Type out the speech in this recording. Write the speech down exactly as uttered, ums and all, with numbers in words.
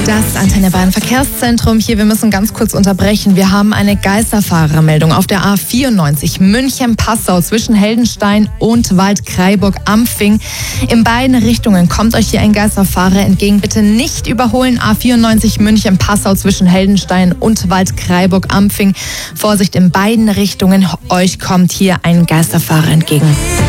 Das Antenne Bayern Verkehrszentrum hier. Wir müssen ganz kurz unterbrechen. Wir haben eine Geisterfahrermeldung auf der A vierundneunzig München-Passau zwischen Heldenstein und Waldkraiburg-Ampfing. In beiden Richtungen kommt euch hier ein Geisterfahrer entgegen. Bitte nicht überholen. A vierundneunzig München-Passau zwischen Heldenstein und Waldkraiburg-Ampfing. Vorsicht in beiden Richtungen. Euch kommt hier ein Geisterfahrer entgegen.